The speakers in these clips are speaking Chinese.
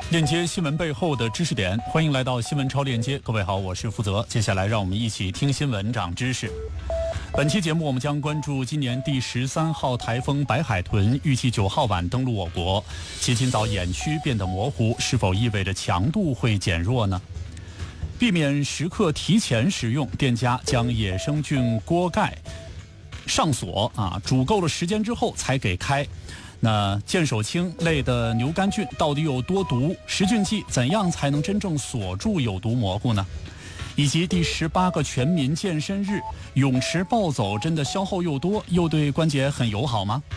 链接新闻背后的知识点，欢迎来到新闻超链接。各位好，我是负责。接下来让我们一起听新闻长知识。本期节目我们将关注今年第13号台风白海豚预计9号晚登陆我国，其今早眼区变得模糊，是否意味着强度会减弱呢？避免食客提前食用，店家将野生菌锅盖上锁煮够了时间之后才给开。那剑手青类的牛肝菌到底有多毒？食菌剂怎样才能真正锁住有毒蘑菇呢？以及第18个全民健身日，泳池暴走真的消耗又多，又对关节很友好吗？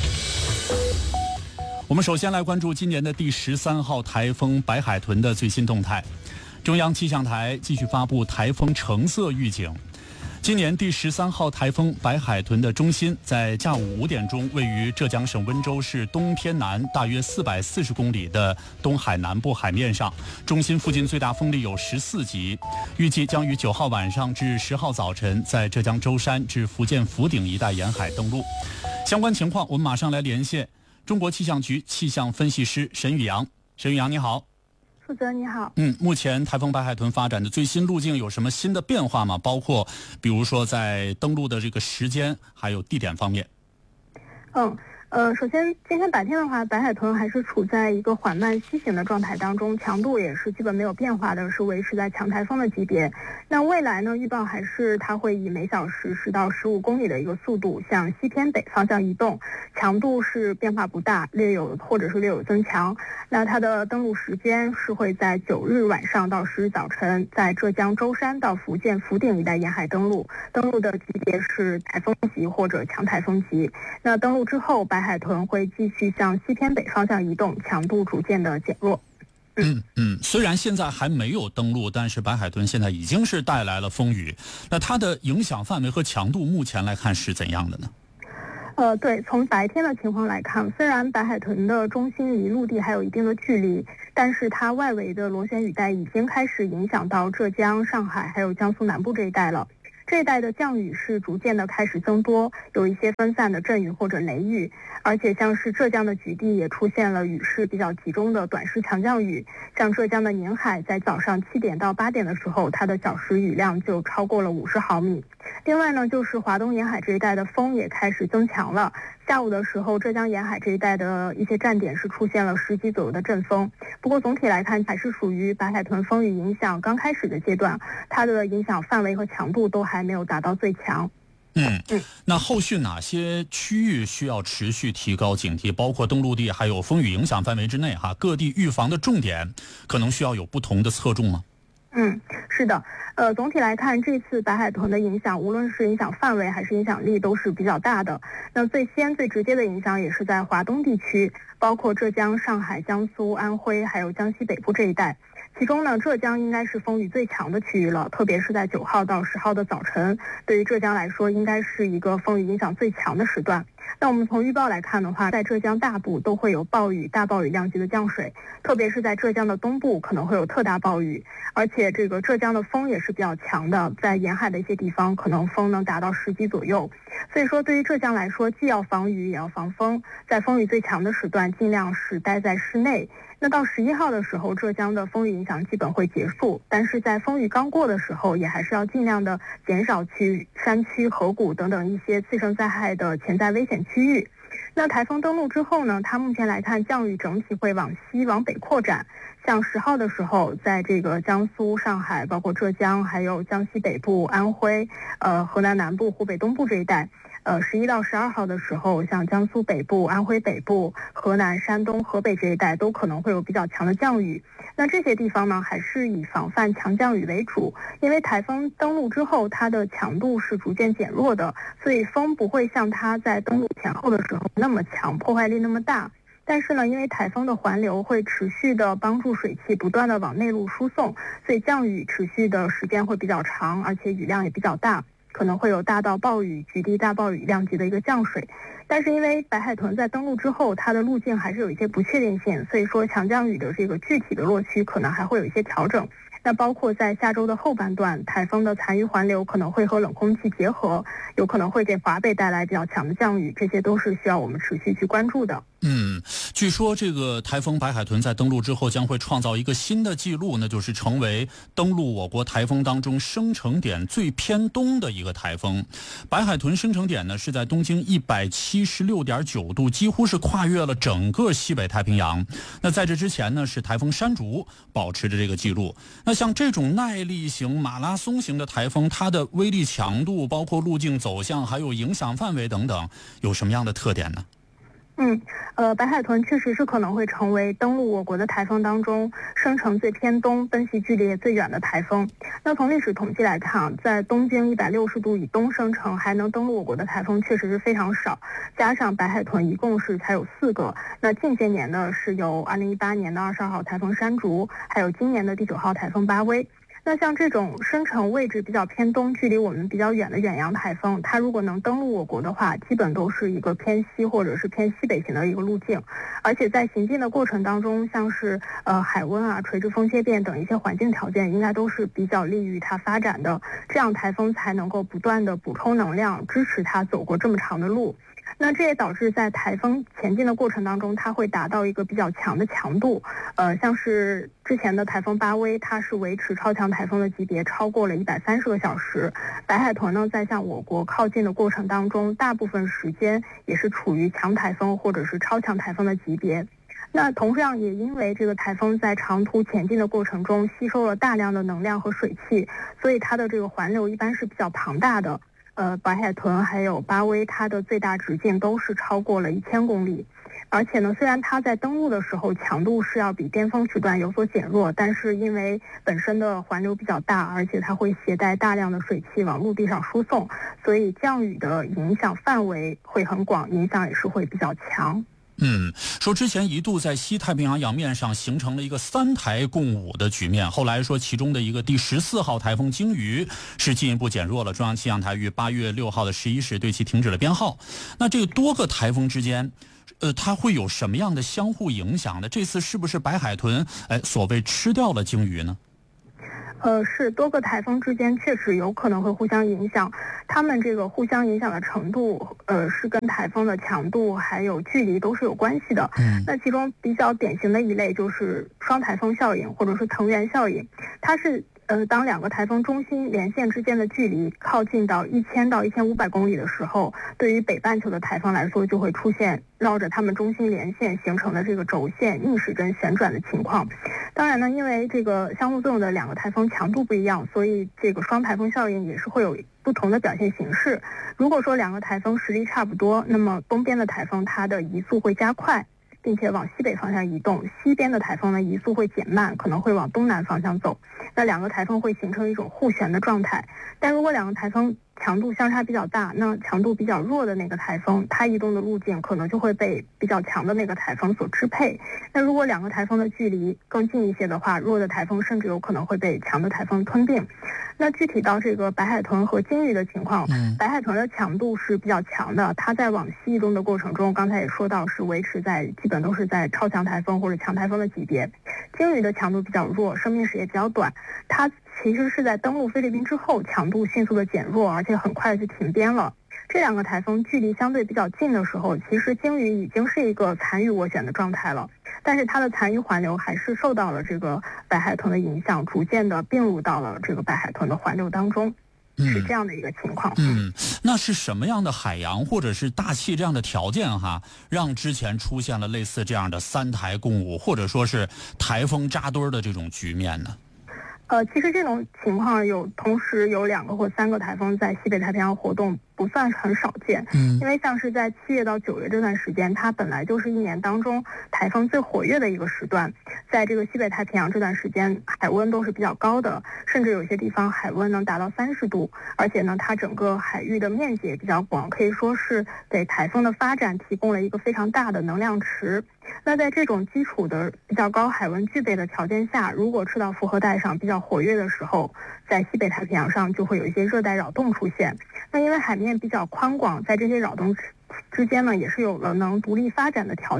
我们首先来关注今年的第13号台风白海豚的最新动态。中央气象台继续发布台风橙色预警。今年第13号台风白海豚的中心在下午5点钟，位于浙江省温州市东偏南大约440公里的东海南部海面上，中心附近最大风力有14级，预计将于9号晚上至10号早晨在浙江舟山至福建福鼎一带沿海登陆。相关情况我们马上来连线中国气象局气象分析师沈宇阳。沈宇阳你好。 负责你好。 目前台风白海豚发展的最新路径有什么新的变化吗？包括比如说在登陆的这个时间还有地点方面。 首先今天白天的话，白海豚还是处在一个缓慢西行的状态当中，强度也是基本没有变化的，是维持在强台风的级别。那未来呢，预报还是它会以每小时10到15公里的一个速度向西偏北方向移动，强度是变化不大，略有增强。那它的登陆时间是会在9日晚上到10日早晨，在浙江舟山到福建福鼎一带沿海登陆，登陆的级别是台风级或者强台风级。那登陆之后，白海豚会继续向西偏北方向移动，强度逐渐的减弱。 虽然现在还没有登陆，但是白海豚现在已经是带来了风雨。那它的影响范围和强度目前来看是怎样的呢？ 对，从白天的情况来看，虽然白海豚的中心离陆地还有一定的距离，但是它外围的螺旋雨带已经开始影响到浙江、上海还有江苏南部这一带了。这一带的降雨是逐渐的开始增多，有一些分散的阵雨或者雷雨，而且像是浙江的局地也出现了雨势比较集中的短时强降雨。像浙江的宁海在早上7点到8点的时候，它的小时雨量就超过了50毫米。另外呢，就是华东沿海这一带的风也开始增强了。下午的时候，浙江沿海这一带的一些站点是出现了10级左右的阵风。不过总体来看，还是属于白海豚风雨影响刚开始的阶段，它的影响范围和强度都还没有达到最强。 那后续哪些区域需要持续提高警惕？包括登陆地还有风雨影响范围之内各地预防的重点可能需要有不同的侧重吗？ 是的，总体来看，这次白海豚的影响，无论是影响范围还是影响力，都是比较大的。那最直接的影响也是在华东地区，包括浙江、上海、江苏、安徽，还有江西北部这一带。其中呢，浙江应该是风雨最强的区域了，特别是在9号到10号的早晨，对于浙江来说，应该是一个风雨影响最强的时段。那我们从预报来看的话，在浙江大部都会有大暴雨量级的降水，特别是在浙江的东部可能会有特大暴雨，而且这个浙江的风也是比较强的，在沿海的一些地方可能风能达到10级左右。所以说对于浙江来说，既要防雨也要防风，在风雨最强的时段尽量是待在室内。那到11号的时候，浙江的风雨影响基本会结束，但是在风雨刚过的时候，也还是要尽量的减少去山区、河谷等等一些次生灾害的潜在危险区域。那台风登陆之后呢，它目前来看降雨整体会往西往北扩展，像10号的时候，在这个江苏、上海，包括浙江，还有江西北部、安徽、河南南部、湖北东部这一带。11到12号的时候，像江苏北部、安徽北部、河南、山东、河北这一带都可能会有比较强的降雨。那这些地方呢，还是以防范强降雨为主，因为台风登陆之后，它的强度是逐渐减弱的，所以风不会像它在登陆前后的时候那么强，破坏力那么大。但是呢，因为台风的环流会持续的帮助水汽不断的往内陆输送，所以降雨持续的时间会比较长，而且雨量也比较大。可能会有大到暴雨、局地大暴雨量级的一个降水。但是因为白海豚在登陆之后，它的路径还是有一些不确定性，所以说强降雨的这个具体的落区可能还会有一些调整。 那包括在下周的后半段，台风的残余环流可能会和冷空气结合，有可能会给华北带来比较强的降雨，这些都是需要我们持续去关注的。 据说这个台风白海豚在登陆之后将会创造一个新的记录，那就是成为登陆我国台风当中生成点最偏东的一个台风。白海豚生成点呢是在东经176.9度，几乎是跨越了整个西北太平洋。那在这之前呢是台风山竹保持着这个记录。那像这种耐力型、马拉松型的台风，它的威力强度、包括路径走向还有影响范围等等，有什么样的特点呢？ 白海豚确实是可能会成为登陆我国的台风当中生成最偏东、奔袭距离也最远的台风。那从历史统计来看，在东经160度以东生成还能登陆我国的台风确实是非常少，加上白海豚一共是才有4个。那近些年呢是有2018年的22号台风山竹，还有今年的第9号台风巴威。那像这种生成位置比较偏东、距离我们比较远的远洋台风，它如果能登陆我国的话，基本都是一个偏西或者是偏西北型的一个路径，而且在行进的过程当中，像是海温啊、垂直风切变等一些环境条件，应该都是比较利于它发展的，这样台风才能够不断的补充能量，支持它走过这么长的路。那这也导致在台风前进的过程当中，它会达到一个比较强的强度，像是之前的台风巴威，它是维持超强台风的级别超过了130个小时。白海豚呢，在向我国靠近的过程当中，大部分时间也是处于强台风或者是超强台风的级别。那同样也因为这个台风在长途前进的过程中吸收了大量的能量和水汽，所以它的这个环流一般是比较庞大的。白海豚还有巴威，它的最大直径都是超过了1000公里。而且呢，虽然它在登陆的时候强度是要比巅峰时段有所减弱，但是因为本身的环流比较大，而且它会携带大量的水汽往陆地上输送，所以降雨的影响范围会很广，影响也是会比较强。 说之前一度在西太平洋洋面上形成了一个3台共舞的局面，后来说其中的一个第14号台风鲸鱼是进一步减弱了，中央气象台于8月6号的11时对其停止了编号。那这个多个台风之间它会有什么样的相互影响呢？这次是不是白海豚所谓吃掉了鲸鱼呢？ 是多个台风之间确实有可能会互相影响，它们这个互相影响的程度，是跟台风的强度还有距离都是有关系的。那其中比较典型的一类就是双台风效应或者是藤原效应，它是当两个台风中心连线之间的距离靠近到1000到1500公里的时候，对于北半球的台风来说就会出现绕着它们中心连线形成的这个轴线逆时针旋转的情况。当然呢，因为这个相互作用的两个台风强度不一样，所以这个双台风效应也是会有不同的表现形式。如果说两个台风实力差不多，那么东边的台风它的移速会加快，并且往西北方向移动，西边的台风呢移速会减慢，可能会往东南方向走。那两个台风会形成一种互旋的状态。但如果两个台风强度相差比较大，那强度比较弱的那个台风，它移动的路径可能就会被比较强的那个台风所支配。那如果两个台风的距离更近一些的话，弱的台风甚至有可能会被强的台风吞并。那具体到这个白海豚和鲸鱼的情况，白海豚的强度是比较强的，它在往西移动的过程中，刚才也说到是维持在基本都是在超强台风或者强台风的级别。鲸鱼的强度比较弱，生命时也比较短，它其实是在登陆菲律宾之后强度迅速的减弱，而且很快就停编了。这两个台风距离相对比较近的时候，其实鲸鱼已经是一个残余涡旋的状态了，但是它的残余环流还是受到了这个白海豚的影响，逐渐的并入到了这个白海豚的环流当中，是这样的一个情况。 那是什么样的海洋或者是大气这样的条件让之前出现了类似这样的3台共舞，或者说是台风扎堆的这种局面呢？ 其实这种情况同时有2个或3个台风在西北太平洋活动，不算是很少见。因为像是在7月到9月这段时间，它本来就是一年当中台风最活跃的一个时段，在这个西北太平洋这段时间，海温都是比较高的，甚至有些地方海温能达到30度，而且呢，它整个海域的面积也比较广，可以说是给台风的发展提供了一个非常大的能量池。那在这种基础的比较高海温具备的条件下，如果赤道复合带上比较活跃的时候，在西北太平洋上就会有一些热带扰动出现。那因为海面比较宽广，在这些扰动之间呢，也是有了能独立发展的条件，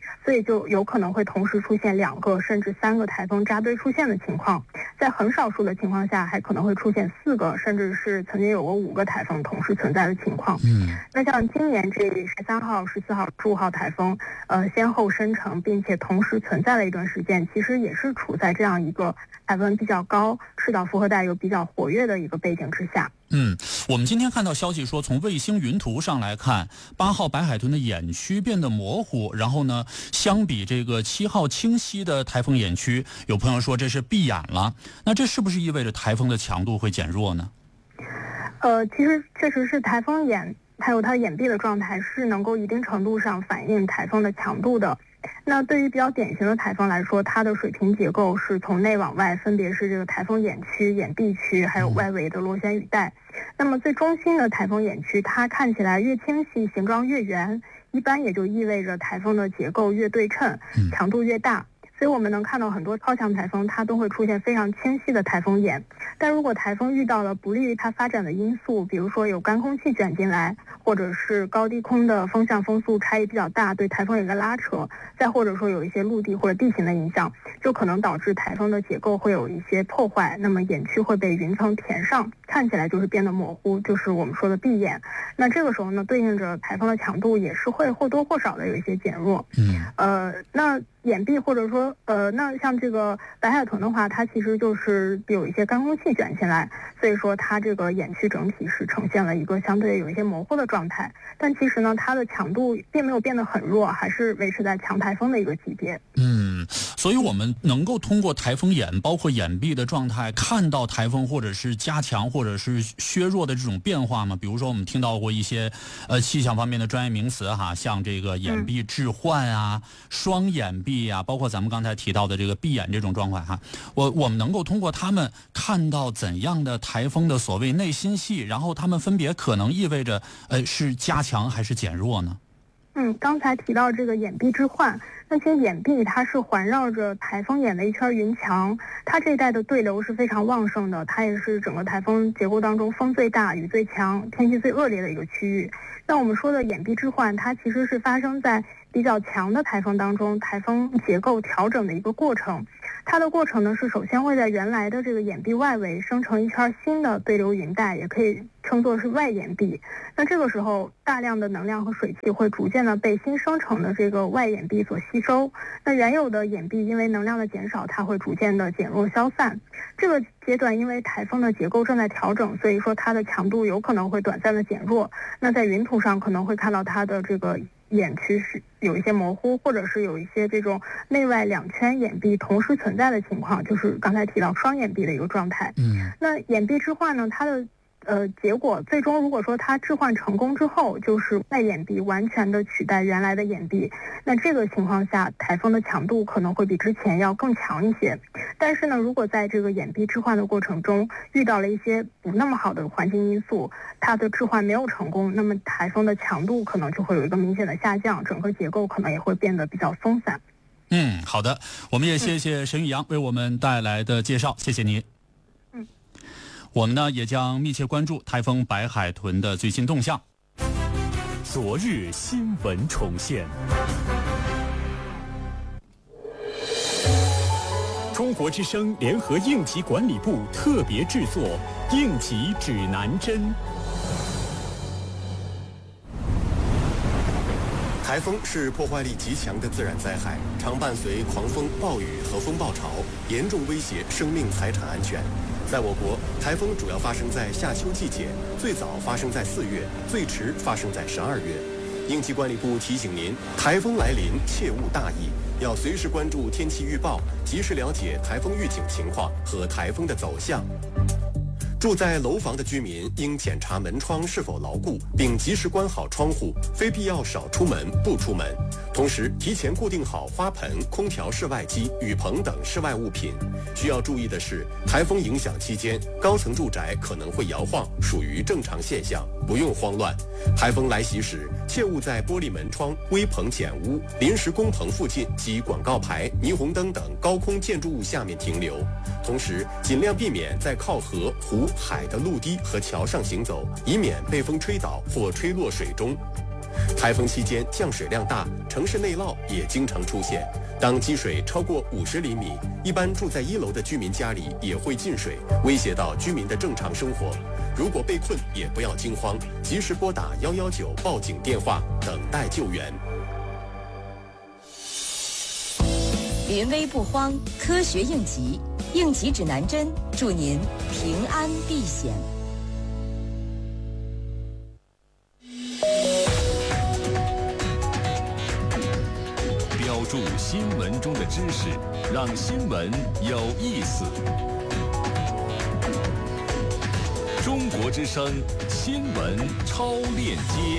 所以就有可能会同时出现2个甚至3个台风扎堆出现的情况，在很少数的情况下还可能会出现4个甚至是曾经有过5个台风同时存在的情况。那像今年这13号、14号、15号台风先后生成并且同时存在了一段时间，其实也是处在这样一个海温比较高、赤道负荷带又比较活跃的一个背景之下。 我们今天看到消息说，从卫星云图上来看，8号白海豚的眼区变得模糊，然后呢，相比这个7号清晰的台风眼区，有朋友说这是闭眼了，那这是不是意味着台风的强度会减弱呢？ 其实确实是台风眼还有它眼壁的状态是能够一定程度上反映台风的强度的。那对于比较典型的台风来说，它的水平结构是从内往外，分别是这个台风眼区、眼壁区，还有外围的螺旋雨带。那么最中心的台风眼区，它看起来越清晰，形状越圆，一般也就意味着台风的结构越对称，强度越大。所以我们能看到很多超强台风，它都会出现非常清晰的台风眼。但如果台风遇到了不利于它发展的因素，比如说有干空气卷进来，或者是高低空的风向风速差异比较大，对台风有一个拉扯，再或者说有一些陆地或者地形的影响，就可能导致台风的结构会有一些破坏，那么眼区会被云层填上，看起来就是变得模糊，就是我们说的闭眼。那这个时候呢，对应着台风的强度也是会或多或少的有一些减弱。那眼壁或者说那像这个白海豚的话，它其实就是有一些干空气卷进来，所以说它这个眼区整体是呈现了一个相对有一些模糊的状态，但其实呢，它的强度并没有变得很弱，还是维持在强台风的一个级别。 所以我们能够通过台风眼包括眼壁的状态看到台风或者是加强或者是削弱的这种变化吗？比如说我们听到过一些气象方面的专业名词像这个眼壁置换啊、双眼壁啊，包括咱们刚才提到的这个闭眼这种状况我们能够通过它们看到怎样的台风的所谓内心戏，然后它们分别可能意味着是加强还是减弱呢？ 刚才提到这个眼壁置换，那其实眼壁它是环绕着台风眼的一圈云墙，它这一带的对流是非常旺盛的，它也是整个台风结构当中风最大、雨最强、天气最恶劣的一个区域。那我们说的眼壁置换，它其实是发生在比较强的台风当中，台风结构调整的一个过程。它的过程呢是首先会在原来的这个眼壁外围生成一圈新的对流云带，也可以称作是外眼壁。那这个时候大量的能量和水汽会逐渐的被新生成的这个外眼壁所吸收，那原有的眼壁因为能量的减少，它会逐渐的减弱消散。这个阶段因为台风的结构正在调整，所以说它的强度有可能会短暂的减弱。那在云图上可能会看到它的这个眼区是有一些模糊，或者是有一些这种内外2圈眼壁同时存在的情况，就是刚才提到双眼壁的一个状态。那眼壁置换呢，它的结果最终如果说它置换成功之后，就是外眼壁完全的取代原来的眼壁，那这个情况下台风的强度可能会比之前要更强一些。但是呢，如果在这个眼壁置换的过程中遇到了一些不那么好的环境因素，它的置换没有成功，那么台风的强度可能就会有一个明显的下降，整个结构可能也会变得比较松散。 好的，我们也谢谢沈宇阳为我们带来的介绍，谢谢你。我们呢也将密切关注台风白海豚的最新动向。 昨日新闻重现。中国之声联合应急管理部特别制作应急指南针。 台风是破坏力极强的自然灾害，常伴随狂风、暴雨和风暴潮，严重威胁生命财产安全。在我国，台风主要发生在夏秋季节，最早发生在4月，最迟发生在12月。应急管理部提醒您，台风来临切勿大意，要随时关注天气预报，及时了解台风预警情况和台风的走向。住在楼房的居民应检查门窗是否牢固，并及时关好窗户，非必要少出门不出门。同时，提前固定好花盆、空调室外机、雨棚等室外物品。需要注意的是，台风影响期间，高层住宅可能会摇晃，属于正常现象，不用慌乱。台风来袭时，切勿在玻璃门窗、危棚简屋、临时工棚附近及广告牌、霓虹灯等高空建筑物下面停留。同时，尽量避免在靠河、湖、海的陆堤和桥上行走，以免被风吹倒或吹落水中。 台风期间降水量大，城市内涝也经常出现。当积水超过50厘米，一般住在1楼的居民家里也会进水，威胁到居民的正常生活。如果被困，也不要惊慌，及时拨打119报警电话，等待救援。 临危不慌，科学应急，应急指南针，祝您平安避险。 标注新闻中的知识，让新闻有意思。中国之声新闻超链接。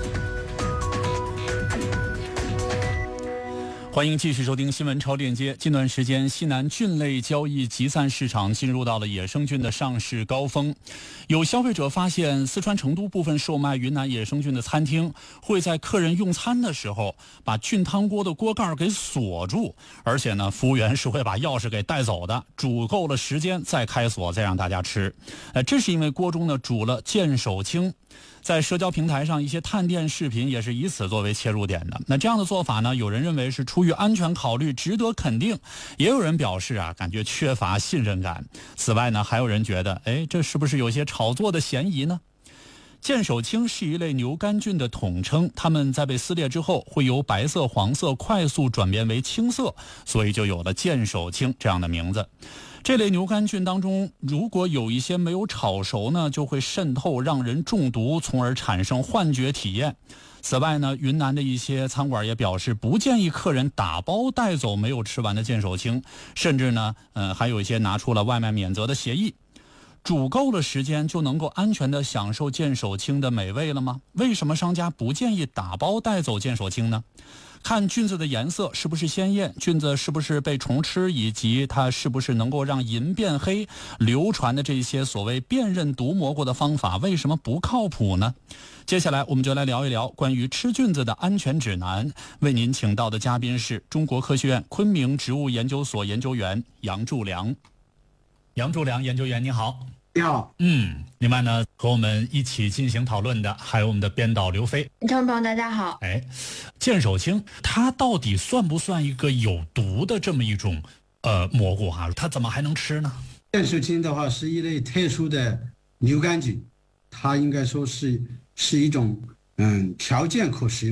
欢迎继续收听新闻超链接。近段时间，西南菌类交易集散市场进入到了野生菌的上市高峰。有消费者发现，四川成都部分售卖云南野生菌的餐厅会在客人用餐的时候把菌汤锅的锅盖给锁住，而且呢，服务员是会把钥匙给带走的，煮够了时间再开锁，再让大家吃。这是因为锅中呢煮了见手青。在社交平台上，一些探店视频也是以此作为切入点的。那这样的做法呢，有人认为是出于安全考虑，值得肯定；也有人表示感觉缺乏信任感。此外呢，还有人觉得，这是不是有些炒作的嫌疑呢？见手青是一类牛肝菌的统称，它们在被撕裂之后会由白色、黄色快速转变为青色，所以就有了见手青这样的名字。这类牛肝菌当中，如果有一些没有炒熟呢，就会渗透，让人中毒，从而产生幻觉体验。此外呢，云南的一些餐馆也表示不建议客人打包带走没有吃完的见手青，甚至呢，还有一些拿出了外卖免责的协议。煮够了时间就能够安全地享受见手青的美味了吗？为什么商家不建议打包带走见手青呢？看菌子的颜色是不是鲜艳，菌子是不是被虫吃，以及它是不是能够让银变黑，流传的这些所谓辨认毒蘑菇的方法为什么不靠谱呢？接下来我们就来聊一聊关于吃菌子的安全指南。为您请到的嘉宾是中国科学院昆明植物研究所研究员杨柱良。杨柱良研究员，你好。 你好。 另外呢，和我们一起进行讨论的还有我们的编导刘飞。 听众朋友大家好。 见手青它到底算不算一个有毒的这么一种蘑菇它怎么还能吃呢？ 见手青的话是一类特殊的牛肝菌，它应该说是一种条件可食用